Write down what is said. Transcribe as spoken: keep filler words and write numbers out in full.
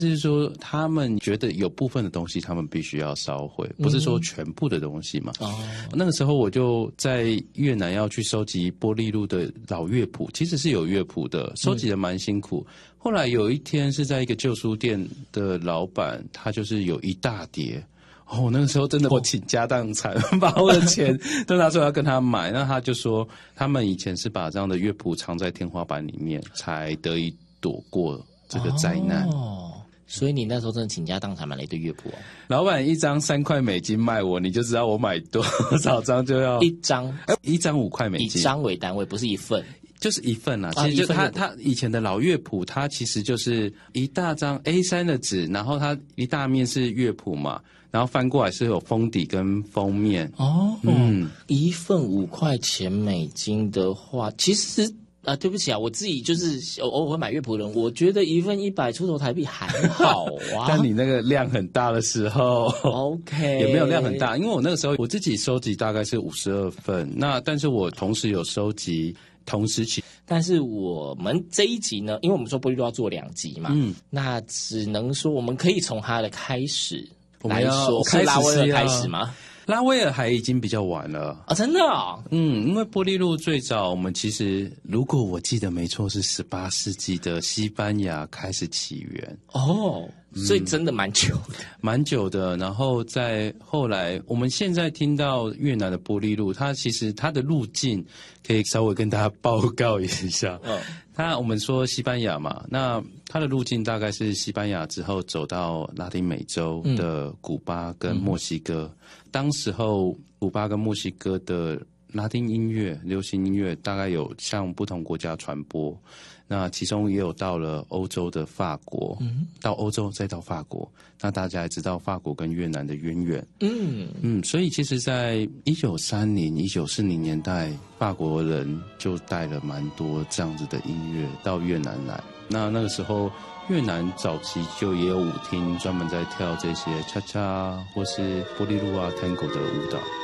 就是说他们觉得有部分的东西他们必须要烧毁，不是说全部的东西嘛。哦、嗯，那个时候我就在越南要去收集波利路的老乐谱，其实是有乐谱的，收集的蛮辛苦。嗯、后来有一天是在一个旧书店的老板，他就是有一大叠。哦，那个时候真的我倾家荡产，把我的钱都拿出来要跟他买。那他就说，他们以前是把这样的乐谱藏在天花板里面，才得以躲过这个灾难。 哦，所以你那时候真的倾家荡产买了一堆乐谱哦。 老板一张三块美金卖我，你就知道我买多少张就要一张， 一张五块美金， 以张为单位，不是一份。 就是一份啊，其实就他、啊、他以前的老乐谱，它其实就是一大张 A 三 的纸，然后它一大面是乐谱嘛，然后翻过来是有封底跟封面。 哦，嗯，一份五块钱美金的话，其实啊，对不起啊，我自己就是偶尔会买乐谱的人，我觉得一份一百出头台币还好啊。 但你那个量很大的时候 ，OK， 也没有量很大，因为我那个时候我自己收集大概是五十二份，那但是我同时有收集。同时期， 但是我们这一集呢，因为我们说波利路要做两集嘛，嗯，那只能说我们可以从它的开始来说，是拉威尔开始吗？ 拉威尔还已经比较晚了啊、哦，真的哦， 嗯，因为波利路最早我们其实如果我记得没错是十八世纪的西班牙开始起源哦。所以真的蛮久的， 蛮、嗯、久的。然后在后来，我们现在听到越南的波利路，它其实它的路径可以稍微跟大家报告一下。嗯，它我们说西班牙嘛，那它的路径大概是西班牙之后走到拉丁美洲的古巴跟墨西哥。嗯、当时候古巴跟墨西哥的拉丁音乐、流行音乐大概有向不同国家传播。那其中也有到了欧洲的法国，嗯，到欧洲再到法国，那大家也知道法国跟越南的渊源，嗯嗯，所以其实在一九三零、一九四零年代，法国人就带了蛮多这样子的音乐到越南来。那那个时候，越南早期就也有舞厅专门在跳这些恰恰或是波利路啊、tango 的舞蹈。